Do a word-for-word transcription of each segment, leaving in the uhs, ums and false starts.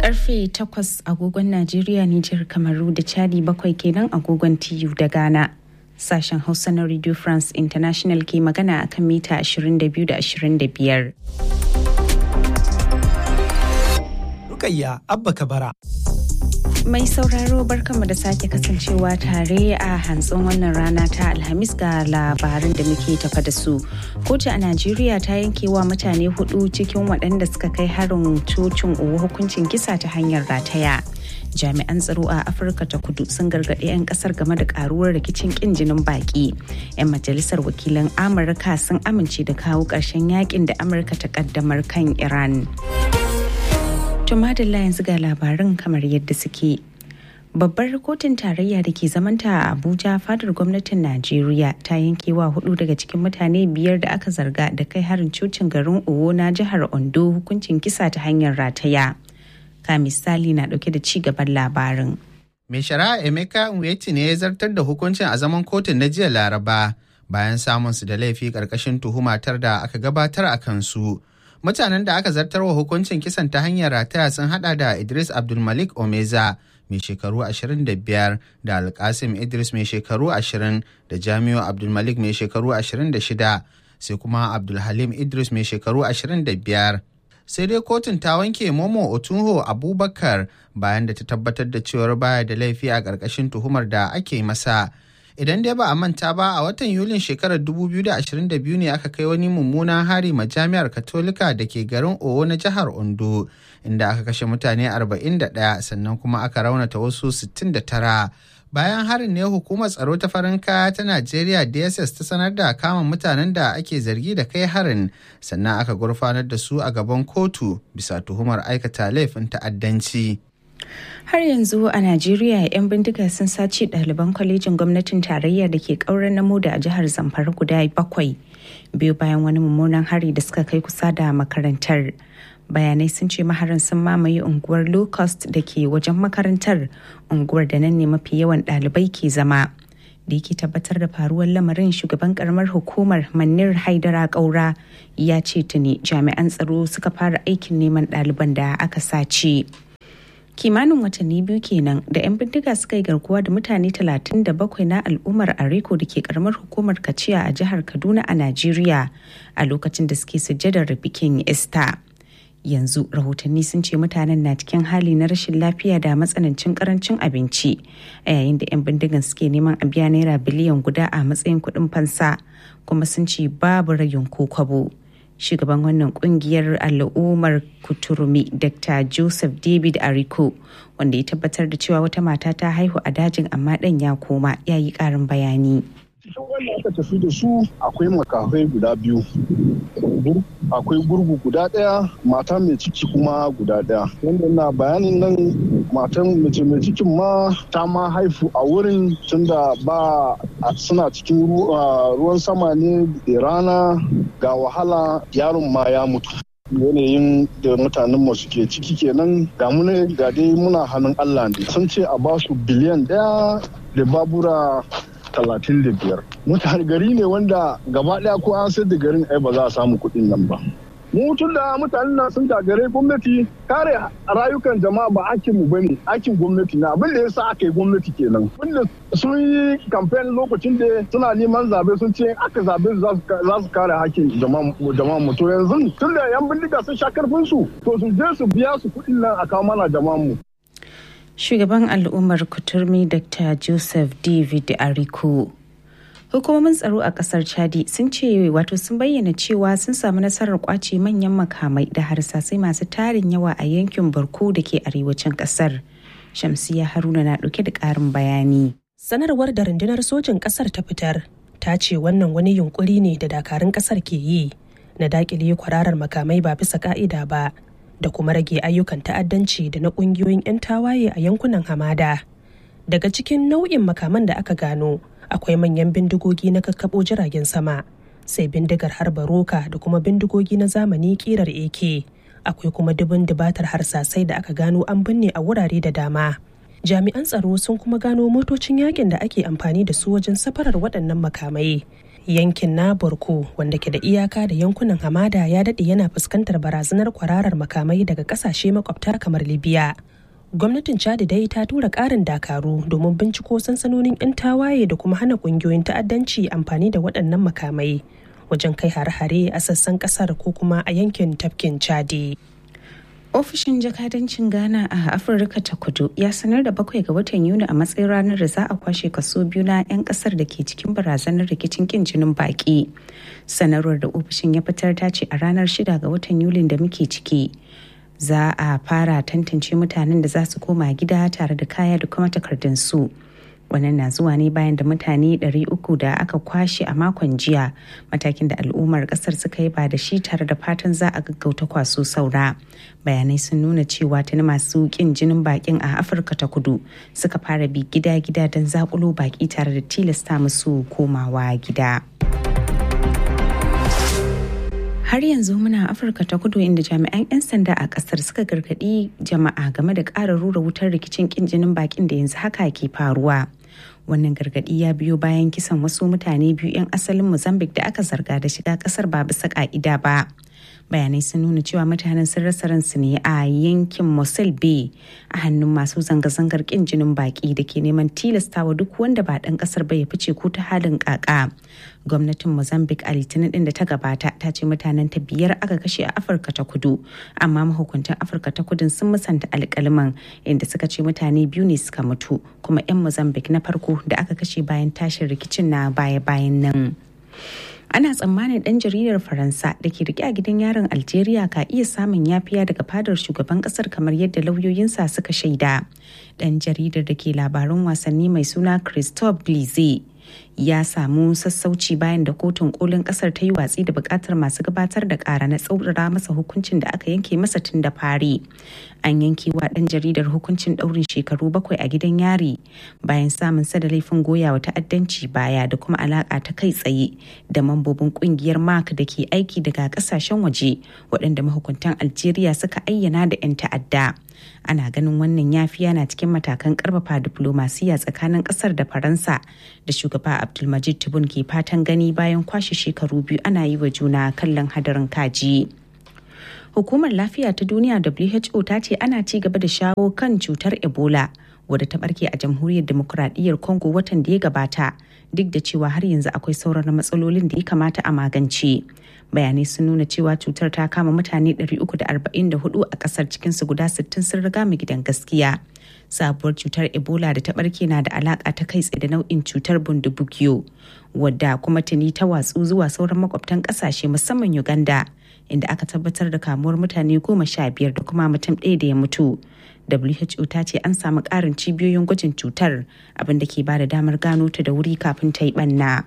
Karfe takwas agogon Najeriya, Nijar, Kamaru da Chadi, bakwai kenan agogon T U da Ghana. Sashen Hausa na Radio France International ke magana akan mita ashirin da biyu da ashirin da biyar. Rukayya Abba Kabara. Mai sauraro barkanmu da sake kasancewa tare a hantsin wannan rana ta Alhamis ga labarin da muke tafa da su. Kotu a Najeriya ta yankewa mutane hudu cikin waɗanda suka kai harin cocin Owo hukuncin kisa ta hanyar rataya. Jami'an tsaro a Afirka ta Kudu sun gargaɗi 'yan ƙasar game da ƙaruwar rikicin ƙin jinin baƙi. 'Yan majalisar wakilan Amurka sun amince da kawo ƙarshen yakin da Amurka ta ƙaddamar kan Iran. Tumadilla yanzu ga labarin kamar yadda suke. Babbar kotun tarayya da ke zamanta a Abuja fadar gwamnatin Najeriya ta yankewa hudu daga cikin mutane biyar da aka zarga da kai harin cocin garin Owo na jihar Ondo hukuncin kisa ta hanyar rataya. Ka misali na dauke da ci gaban labarin. Mai shari'a Emeka Nweti ne ya zartar da hukuncin a zaman kotun na jiya Laraba bayan samun su da laifi karkashin tuhumatar da aka gabatar a kansu. Mutanen da aka zartarwa hukuncin kisan ta hanyar rataya sun hada da Idris Abdulmalik Omeza mai shekaru ashirin da biyar da Alkasim Idris mai shekaru ashirin da Jamiu Abdulmalik mai shekaru ashirin da shida sai kuma Abdulhalim Idris mai shekaru ashirin da biyar. Sai dai kotun ta wanke Momo Otunho Abubakar bayan da ta tabbatar da cewar baya da laifi a ƙarƙashin tuhumar da ake masa. Idan dai ba a manta ba a watan Yulin shekarar dubu biyu da ashirin da biyu ne aka kai wani mummunan hari ma jami'ar Katolika da ke garin Owo na jihar Ondo inda aka kashe mutane arba'in da ɗaya sannan kuma aka raunata wasu sittin da tara. Bayan harin ne hukumar tsaro ta farin kaya ta Najeriya D S S ta sanar da kama mutanen da ake zargi da kai harin sannan aka gurfanar da su a gaban kotu bisa tuhumar aikata laifin ta'addanci. Har yanzu a Najeriya 'yan bindiga sun sace ɗaliban kwalejin gwamnatin tarayya da ke ƙauren namo da a jihar Zamfara guda bakwai biyu bayan wani mummunan hari da suka kai kusa da makarantar. Bayanai sun ce maharan sun mamaye unguwar Low Cost da ke wajen makarantar, unguwar da nan ne mafi yawan ɗalibai ke zama. Da yake tabbatar da faruwar lamarin, shugaban karamar hukumar Manir Haidara Kaura ya ce tuni jami'an tsaro suka fara aikin neman ɗaliban da aka sace. Kimanin watanni biyu kenan da 'yan bindiga suka yi garkuwa da mutane talatin da bakwai na al'ummar Areko da ke karamar hukumar Kaciya a jihar Kaduna a Najeriya a lokacin da suke sujjadar bikin Easter. Yanzu rahotanni sun ce mutanen na cikin hali na rashin lafiya da matsanancin karancin abinci a yayin da 'yan bindigan suke neman a biya naira biliyan guda a matsayin kuɗin fansa, kuma sun ce babu rayin ko kwabo. Shugaban wannan kungiyar al'ummar Kuturumi Doctor Joseph David Ariko, wanda ya tabbatar da cewa wata mata ta haihu a dajin amma ɗan ya koma, ya yi ƙarin bayani. Cikin wanda aka tafi da su akwai makafai guda biyu, akwai gurgu guda ɗaya, mata mai ciki kuma guda ɗaya. Wanda na bayanin nan matan mace mai cikin ma ta ma haifu a wurin tunda ba suna cikin ruwan sama ne da rana ga wahala, yaron ma ya mutu. Yanayin da mutanen mu suke ciki kenan, ga mu ne ga dai muna hannun Allah ne. Sun ce a ba su biliyan ɗaya da babura talatin da biyar. Mutane gari ne wanda gaba ɗaya ko an sayar da garin ai ba za a samu kuɗin nan ba. Mu tun da mutanen nan sun gagare gwamnati, kare rayukan jama'a ba aikin mu bane, aikin gwamnati na. Abin da yasa aka yi gwamnati kenan. Wanda sun yi campaign lokacin da suna neman zabe sun ce aka zabe su za su kare hakkin jama'a mu. To yanzu tun da yan bindiga sun sha karfin su, to su je su biya su kuɗin nan a kawo mana jama'a mu. Shugaban al'ummar Kuturmi Doctor Joseph David Ariko. Hukumomin tsaro a kasar Chadi sun ce wato sun bayyana cewa sun samu nasarar kwace manyan makamai da harsasai masu tarin yawa a yankin Barko da ke arewacin kasar. Shamsiya Haruna na dauke da karin bayani. Sanarwar da rundunar sojin kasar ta fitar ta ce wannan wani yunkuri ne da dakarun kasar ke yi na dakile kwararar makamai ba bisa ka'ida ba da kuma rage ayyukan ta'addanci da na kungiyoyin 'yan tawaye a yankunan hamada. Daga cikin nau'in makaman da aka gano akwai manyan bindigogi na kakkaɓo jiragen sama, sai bindigar harba roka da kuma bindigogi na zamani kirar A K. Akwai kuma dubin dubatar harsasai da aka gano an binne a wurare da dama. Jami'an tsaro sun kuma gano motocin yakin da ake amfani da su wajen safarar waɗannan makamai, yankin na Borko wanda ke da iyaka da yankunan hamada ya daɗe yana fuskantar barazanar kwararar makamai daga ƙasashe makwabta kamar Libya. Gwamnatin Chad dai ta tura ƙarin dakaru domin binciko sansanonin 'yan tawaye da kuma hana ƙungiyoyin ta'addanci amfani da waɗannan makamai wajen kai hare-hare a sassan ƙasar ko kuma a yankin tafkin Chadi. Ofishin jakadancin Ghana a Afirka ta Kudu ya sanar da bakwai ga watan Yuni a matsayin ranar da za a kwashe kaso biyu na 'yan kasar da ke cikin barazanar rikicin kin jinin baki. Sanarwar da ofishin ya fitar ta ce a ranar shida ga watan Yulin da muke ciki za a fara tantance mutanen da za su koma gida tare da kaya da kuma takardun su. Wannan na zuwa ne bayan da mutane ɗari uku da aka kwashe a makon jiya, matakin da al'ummar kasar suka yi ba da shi tare da fatan za a gaggauta kwaso saura. Bayanai sun nuna cewa tuni masu kin jinin bakin a Afirka ta Kudu suka fara bi gida-gida don zakulo baki tare da tilasta musu komawa gida. Har yanzu muna Afirka ta Kudu inda jami'an 'yan sanda a kasar suka gargadi jama'a game da ƙara rura wutar rikicin kin jinin bakin da yanzu haka ke faruwa. Wannan gargadi ya biyo bayan kisan wasu mutane biyu 'yan asalin Mozambique da aka zarga da shiga kasar ba bisa ka'ida ba. Bayanai sun nuna cewa mutanen sun rasa ransu ne a yankin Mosul Bay a hannun masu zanga-zangar kin jinin baki da ke neman tilastawa duk wanda ba ɗan kasar ba ya fice ko ta halin kaka. Gwamnatin Mozambique a Litinin din da ta gabata ta ce mutanen ta biyar aka kashe a Afirka ta Kudu, amma mahukuntan Afirka ta Kudu sun musanta alƙalman inda suka ce mutane biyu ne suka mutu, kuma 'yan Mozambique na farko da aka kashe bayan tashin rikicin na baya-bayan nan. Ana tsammanin ɗan jaridar Faransa da ke rike a gidan yaron Algeria ka iya samun yafiya daga fadar shugaban ƙasar kamar yadda lauyoyinsa suka shaida. Ɗan jaridar da ke labarun wasanni mai suna Christophe Glize ya samu sassauci bayan da kotun kolin kasar ta yi watsi da bukatar masu gabatar da kara na tsaurara masa hukuncin da aka yanke masa tun da fari. An yanke wa ɗan jaridar hukuncin ɗaurin shekaru bakwai a gidan yari bayan samun sa da laifin goya wa ta'addanci baya da kuma alaka ta kai tsaye da mambobin kungiyar mark da ke aiki daga kasashen waje waɗanda mahukuntan Algeria suka ayyana da 'yan ta'adda. Ana ganin wannan yafiya na cikin matakan karfafa diplomasiya tsakanin kasar da Faransa da shugaba Abdulmajid Tebboune ke fatan gani bayan kwashe shekaru biyu ana yi wa juna kallon hadarin kaji. Hukumar Lafiya ta Duniya W H O ta ce ana ci gaba da shawo kan cutar Ebola wadda ta barke a Jamhuriyar Demokuraɗiyyar Congo watan da ya gabata, duk da cewa har yanzu akwai sauran matsalolin da ya kamata a magance. Bayanai sun nuna cewa cutar ta kama mutane ɗari uku da arba'in da hudu a kasar, cikinsu guda sittin sun riga mu gidan gaskiya. Sabuwar cutar Ebola da ta barke na da alaka ta kai tsaye da nau'in cutar bundibugyo, wadda kuma tuni ta watsu zuwa sauran makwabtan kasashe musamman Uganda, inda aka tabbatar da kamuwar mutane goma sha biyar da kuma mutum ɗaya da ya mutu. W H O ta ce an samu ƙarin cibiyoyin gwajin cutar, abin da ke ba da damar gano ta da wuri kafin ta yi ɓanna.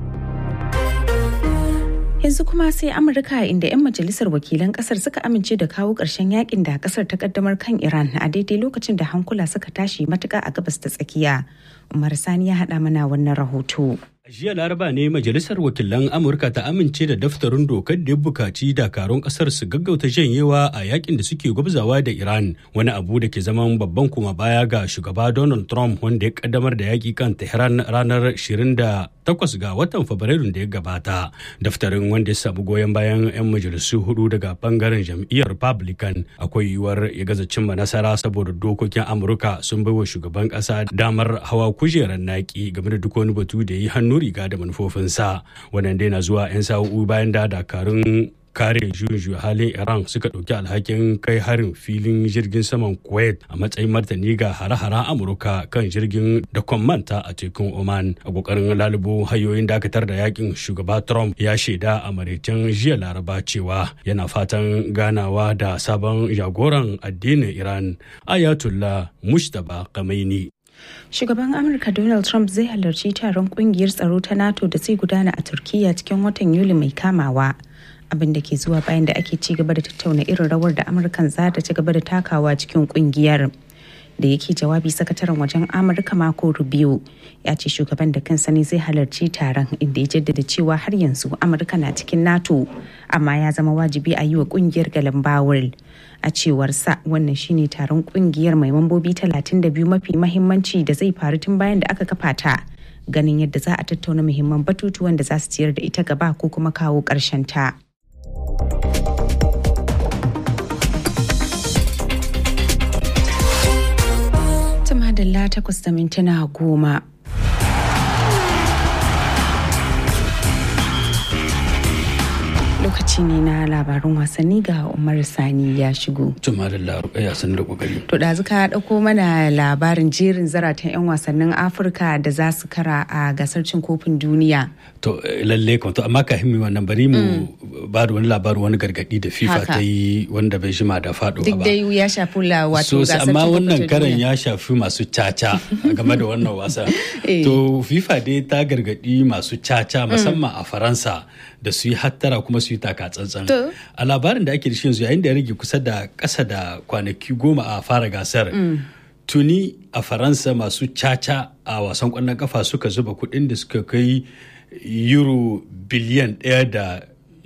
Yanzu kuma sai Amurka, inda 'yan majalisar wakilan kasar suka amince da kawo ƙarshen yakin da kasar ta kaddamar kan Iran a daidai lokacin da hankula suka tashi matuƙa a gabas ta tsakiya. Umar Sani ya haɗa mana wannan rahoto. A jiya Laraba ne Majalisar Wakilan Amurka ta amince da daftarin dokar da ya bukaci dakarun kasar su gaggauta janyewa a yakin da suke gwabzawa da Iran, wani abu da ke zaman babban kuma baya ga shugaba Donald Trump wanda ya kaddamar da yaki kan Tehran ranar ashirin da takwas ga watan Fabrairun da ya gabata. Daftarin, wanda ya samu goyon bayan 'yan majalisu hudu daga bangaren jam'iyyar Republican, akwai yiwuwar ya gaza cimma nasara saboda dokokin Amurka sun baiwa shugaban kasa damar hawa kujerar naki game da duk wani batu da ya yi hannu riga da manufofinsa. Wannan dai na zuwa 'yan sa'o'i bayan da dakarun kare juyin halin Iran suka ɗauki alhakin kai harin filin jirgin saman Kuwait a matsayin martani ga hare-haren Amurka kan jirgin da manta a tekun Oman. A kokarin lalubo hanyoyin dakatar da yakin, shugaba Trump ya shaida a maraicen jiya Laraba cewa yana fatan ganawa da sabon jagoran addinin Iran, Ayatollah Mujtaba Khamenei. Shugaban Amurka Donald Trump zai halarci taron kungiyar tsaro ta NATO da zai gudana a Turkiyya cikin watan Yuli mai kamawa, abin da ke zuwa bayan da ake ci gaba da tattauna irin rawar da Amurkan za ta ci gaba da takawa cikin kungiyar. Da yake jawabi, sakataren wajen Amurka Marco Rubio ya ce shugaban da kansa ne zai halarci taron, inda ya jaddada cewa har yanzu Amurka na cikin NATO, amma ya zama wajibi a yi wa kungiyar galan bawul. A cewar sa, wannan shine taron kungiyar mai mambobi talatin da biyu mafi mahimmanci da zai faru tun bayan da aka kafa ta ganin yadda za a tattauna muhimman batutuwan da za su ciyar da ita gaba ko kuma kawo ƙarshen ta. Tumadalla takwas da mintuna goma. Lokaci ne na labarin wasanni ga Umar Sani ya shigo. Tuma da ya san da kokari. To da ka dauko mana labarin jerin zaratan 'yan wasannin Afirka da za su kara a gasar cin kofin duniya. To lalle kan to amma kafin mu wannan bari mu ba da wani labarin wani gargadi da FIFA ta yi wanda bai shima da faɗo ba. Duk dai ya shafi la wato gasar cin kofin duniya. Amma wannan karan ya shafi masu caca game da wannan wasa. To FIFA dai ta gargadi masu caca musamman a Faransa da su yi hattara kuma su yi taka tsantsan. A labarin da ake da shi yanzu yayin da ya rage kusa da ƙasa da kwanaki goma a fara gasar. Tuni a Faransa masu caca a wasan ƙwallon kafa suka zuba kuɗin da suka kai euro biliyan ɗaya da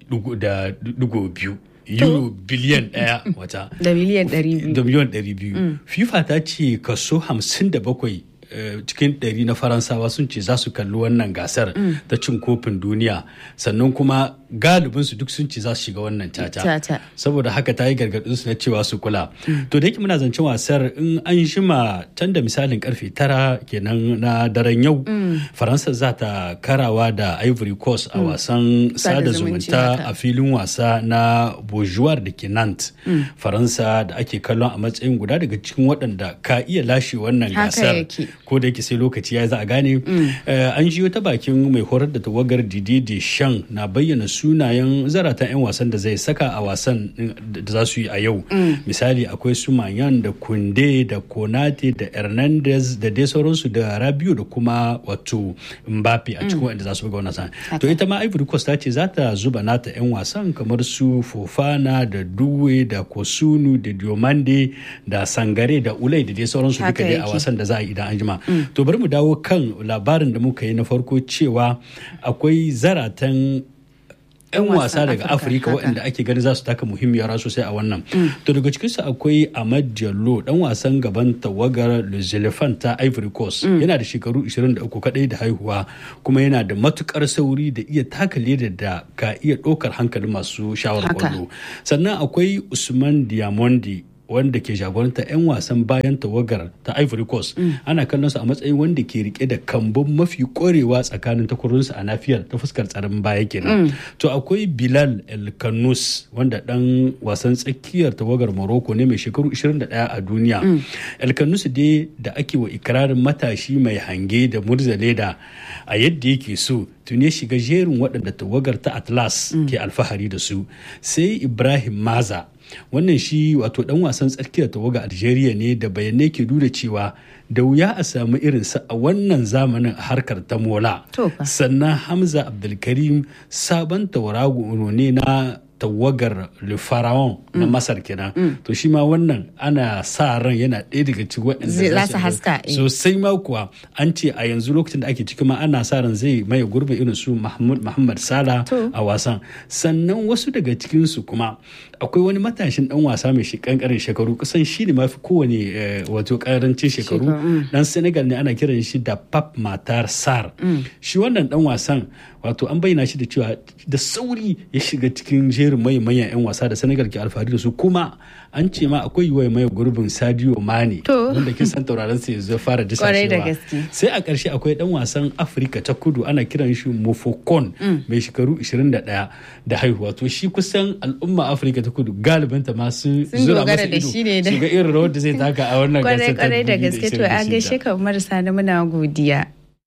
dugo biyu. Euro biliyan ɗaya wata. Da miliyan ɗari biyu. Da miliyan ɗari biyu. FIFA ta ce kaso hamsin da bakwai cikin ɗari na Faransawa sun ce za su kalli wannan gasar ta cin kofin duniya, sannan kuma galibinsu duk sun ce za su shiga wannan caca. Saboda haka ta yi gargaɗinsu na cewa su kula. To da yake muna zancen wasar in an shima can da misalin karfe tara kenan na daren yau, Faransa za ta karawa da Ivory Coast a wasan sada zumunta a filin wasa na Beaujoire da ke Nantes. Faransa da ake kallon a matsayin guda daga cikin waɗanda ka iya lashe wannan gasar. Ko da yake sai lokaci ya za a gane. An jiyo ta bakin mai horar da tawagar Didier Deschamps na bayyana sunayen zaratan 'yan wasan da zai saka a wasan da za su yi a yau. Misali akwai su Maignan da Koundé da Konate da Hernandez da dai sauransu da Rabiot da kuma wato Mbappe a cikin wanda za su buga wannan wasan. To ita ma Ivory Coast ta ce za ta zuba nata 'yan wasan kamar su Fofana da Doué da Kosunu da Diomande da Sangare da Ulai da dai sauransu duka dai a wasan da za a yi idan an jima. To bari mu dawo kan labarin da muka yi na farko cewa akwai zaratan 'yan wasa daga Afirka waɗanda ake gani za su taka muhimmiyar rawa sosai a wannan. To daga cikinsu akwai Amad Diallo, dan wasan gaban tawagar Les Elephants ta Ivory Coast. Yana da shekaru ishirin da uku kadai da haihuwa, kuma yana da matukar sauri da iya taka leda da ka iya ɗaukar hankalin masu shawar kwallo. Sannan akwai Usman Diamondi wanda ke jagoranta 'yan wasan bayan tawagar ta Ivory Coast. Ana kallon su a matsayin wanda ke rike da kambun mafi korewa tsakanin takwarorinsu a nafiyar ta fuskar tsaron baya kenan. To akwai Bilal El Kannous wanda dan wasan tsakiyar tawagar Morocco ne mai shekaru ishirin da ɗaya a duniya. El Kannous dai da ake wa ikirarin matashi mai hange da murzaleda a yadda yake so, tuni shiga jerin waɗanda tawagar ta Atlas ke alfahari da su. Sai Ibrahim Maza, wannan shi wato dan wasan tsakiyar tawaga Algeria ne da bayanai ke nuna cewa da wuya a samu irinsa a wannan zamanin a harkar ta mola. Sannan Hamza Abdulkarim sabon taurago ne na tawagar Le Pharaon na Masar kenan. To shi ma wannan ana sa ran yana ɗaya daga cikin waɗanda za su haska sosai ma kuwa. An ce a yanzu lokacin da ake ciki ma ana sa ran zai maye gurbin irin su Muhammad Salah a wasan. Sannan wasu daga cikin su kuma akwai wani matashin dan wasa mai kankarin shekaru, kusan shi ne mafi kowane wato karancin shekaru. Dan Senegal ne, ana kiran shi da Pape Matar Sarr. Shi wannan dan wasan wato an bayyana shi da cewa da sauri ya shiga cikin jerin mai manyan 'yan wasa da Senegal ke alfahari da su, kuma an ce ma akwai yiwuwar mai gurbin Sadio Mane wanda kin san tauraron sa yanzu fara disashewa. Sai a ƙarshe akwai dan wasan Afirka ta Kudu ana kiran shi Mofokon mai shekaru ishirin da ɗaya da haihuwa. To shi kusan al'umma Afirka ta Kudu galibinta ma sun zura masa ido su ga irin rawar da zai taka a wannan gasar ta da gaske. To an gaishe ka marasa na muna godiya.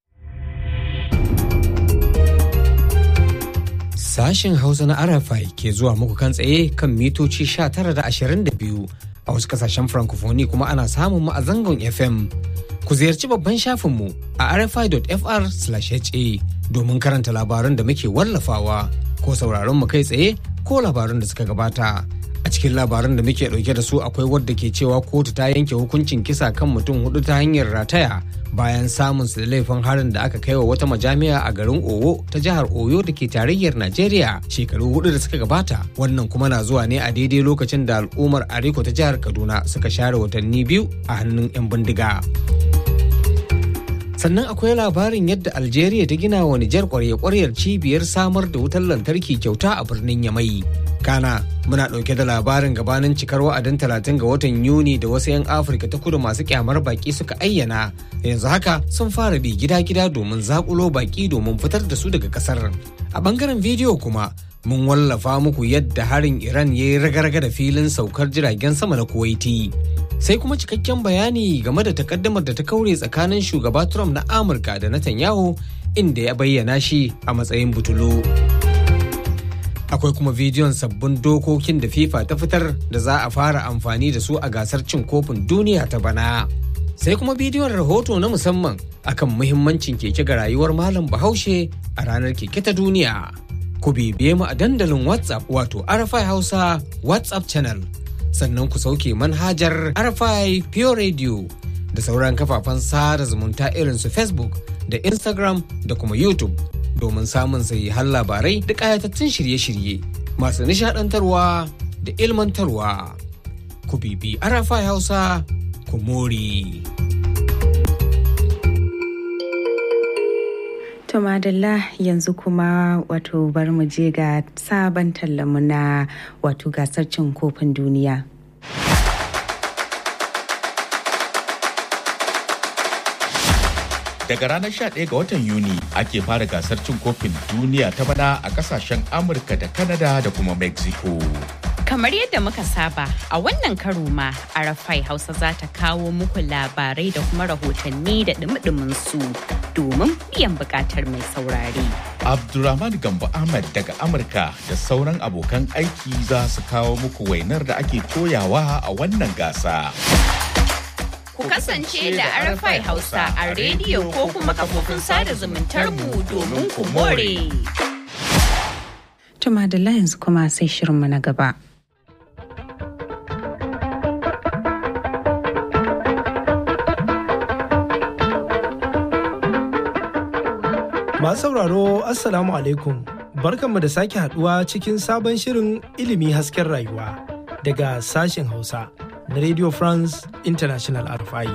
Sashen Hausa na R F I ke zuwa muku kan tsaye kan mitoci sha tara da ashirin da biyu. A wasu kasashen Francophonie kuma ana samun mu a zangon F M. Ku ziyarci babban shafinmu a r f i dot f r slash h a domin karanta labaran da muke wallafawa ko sauraron mu kai tsaye ko labaran da suka gabata. A cikin labaran da muke dauke da su akwai wadda ke cewa kotu ta yanke hukuncin kisa kan mutum hudu ta hanyar rataya bayan samun su da laifin harin da aka kai wa wata majami'a a garin Owo ta jihar Oyo da ke tarayyar Najeriya shekaru hudu da suka gabata. Wannan kuma na zuwa ne a daidai lokacin da al'ummar Ariko ta jihar Kaduna suka share watanni biyu a hannun 'yan bindiga. Sannan akwai labarin yadda Algeria ta gina wa Nijar kwarya-kwaryar cibiyar samar da wutar lantarki kyauta a birnin Yamai. Kana muna ɗauke da labarin gabanin cikar wa'adin talatin ga watan Yuni da wasu 'yan Afirka ta kudu masu kyamar baki suka ayyana. Yanzu haka sun fara bi gida-gida domin zakulo baki domin fitar da su daga ƙasar. A ɓangaren bidiyo kuma mun wallafa muku yadda harin Iran ya yi raga-raga da filin saukar jiragen sama na Kuwaiti. Sai kuma cikakken bayani game da takaddamar da ta kaure tsakanin shugaba Trump na Amurka da Netanyahu inda ya bayyana shi a matsayin butulu. Akwai kuma bidiyon sabbin dokokin da FIFA ta fitar da za a fara amfani da su a gasar cin kofin duniya ta bana. Sai kuma bidiyon rahoto na musamman akan muhimmancin keke ga rayuwar Malam Bahaushe a ranar keke ta duniya. Ku bibiye mu a dandalin WhatsApp wato R F I Hausa WhatsApp channel. Sannan ku sauke manhajar R F I Pure Radio da sauran kafafen sada zumunta irin su Facebook da Instagram da kuma YouTube domin samun sahihan labarai da ƙayatattun shirye-shirye masu nishaɗantarwa da ilmantarwa. Ku bibi R F I Hausa ku more. To madalla yanzu kuma wato bar mu je ga sabon tallamu na wato gasar cin kofin duniya. Daga ranar sha ɗaya ga watan Yuni ake fara gasar cin kofin duniya ta bana a kasashen Amurka da Canada da kuma Mexico. Kamar yadda muka saba a wannan karo ma R F I Hausa za ta kawo muku labarai da kuma rahotanni da dumi su domin biyan bukatar mai saurare. Abdulrahman Gambo Ahmad daga Amurka da sauran abokan aiki za su kawo muku wainar da ake koyawa a wannan gasa. Ku kasance da R F I Hausa a rediyo ko kuma kafofin sada zumuntar mu domin ku more. To madalla yanzu kuma sai shirinmu na gaba. Masu sauraro Assalamu alaikum, barkanmu da sake haduwa cikin sabon shirin ilimi hasken rayuwa daga sashen Hausa na Radio France International R F I.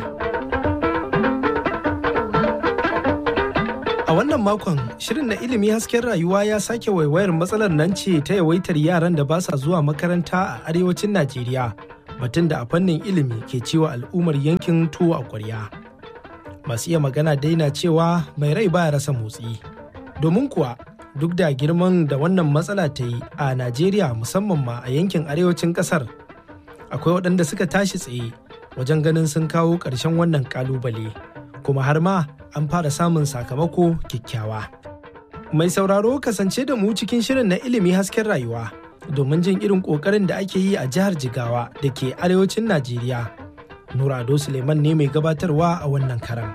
A wannan makon shirin na ilimi hasken rayuwa ya sake waiwayar matsalar nan ce ta yawaitar yaran da ba sa zuwa makaranta a arewacin Najeriya, batun da a fannin ilimi ke ciwa al'ummar yankin tuwo a ƙwarya. Masu iya magana daina cewa mai rai baya rasa motsi. Domin kuwa duk da girman da wannan matsala ta yi a Najeriya musamman ma a yankin arewacin ƙasar, akwai waɗanda suka tashi tsaye wajen ganin sun kawo ƙarshen wannan ƙalubale, kuma har ma an fara samun sakamako kyakkyawa. Mai sauraro kasance da mu cikin shirin na ilimi hasken rayuwa domin jin irin ƙoƙarin da ake yi a jihar Jigawa da ke arewacin Najeriya. Nura Ado Suleiman ne mai gabatarwa a wannan karan.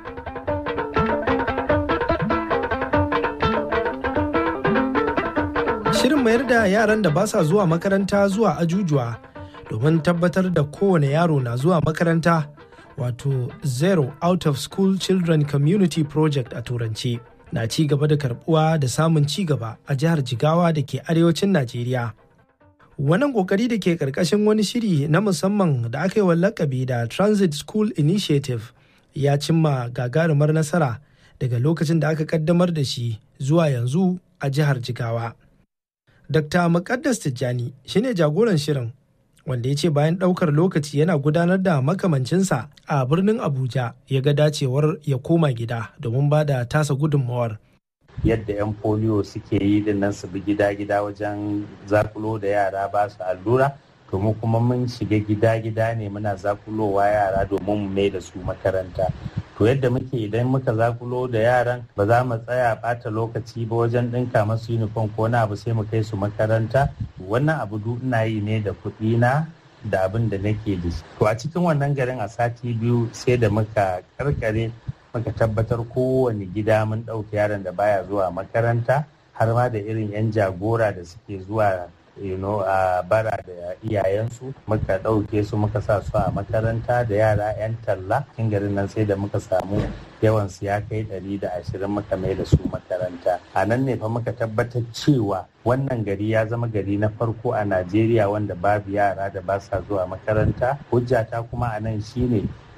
Shirin mayar da yaran da ba sa zuwa makaranta zuwa ajujuwa domin tabbatar da kowane yaro na zuwa makaranta, wato Zero Out of School Children Community Project a Turanci, na ci gaba da karbuwa da samun ci gaba a jihar Jigawa da ke arewacin Najeriya. Wannan kokari da ke karkashin wani shiri na musamman da aka yi wa lakabi da Transit School Initiative ya cimma gagarumar nasara daga lokacin da aka kaddamar da shi zuwa yanzu a jihar Jigawa. Dokta Muqaddas Tijjani shine jagoran shirin, wanda ya ce bayan ɗaukar lokaci yana gudanar da makamancinsa a birnin Abuja ya ga dacewar ya koma gida domin ba da tasa gudunmawar. Yadda 'yan polio suke yi din nan su bi gida-gida wajen zakulo da yara ba su allura, to mu kuma mun shiga gida-gida ne muna zakulowa yara domin mu mai da su makaranta. To yadda muke idan muka zakulo da yaran ba za mu tsaya ɓata lokaci ba wajen ɗinka masu uniform ko na abu sai mu kai su makaranta. Wannan abu duk ina yi ne da kuɗi na da abin da nake da shi. To a cikin wannan garin a sati biyu sai da muka karkare muka tabbatar kowane gida mun ɗauki yaron da baya zuwa makaranta, har ma da irin 'yan jagora da suke zuwa you know, a bara da iyayensu muka ɗauke su muka sa su a makaranta da yara 'yan talla. Cikin garin nan sai da muka samu yawan su ya kai ɗari da ashirin muka mai da su makaranta. A nan ne fa muka tabbatar cewa wannan gari ya zama gari na farko a Najeriya wanda babu yara da ba sa zuwa makaranta. Hujjata kuma a nan shine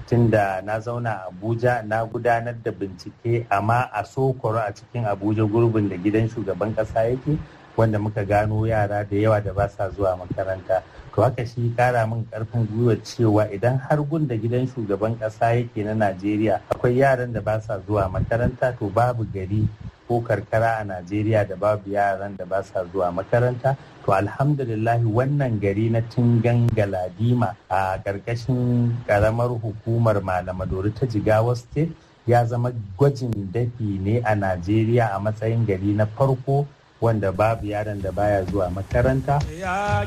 tunda na zauna a Abuja na gudanar da bincike amma a Sokoro a cikin Abuja gurbin da gidan shugaban ƙasa yake wanda muka gano yara da yawa da ba sa zuwa makaranta. To haka shi kara min karfin gwiwa cewa idan har gun da gidan shugaban ƙasa yake na Najeriya akwai yaran da ba sa zuwa makaranta, to babu gari ko karkara a Najeriya da babu yaran da ba sa zuwa makaranta. To alhamdulillah wannan gari na Tingan Galadima a ƙarƙashin ƙaramar hukumar Malamadori ta Jigawa State ya zama gwajin dafi ne a Najeriya a matsayin gari na farko wanda babu yaron da baya zuwa makaranta.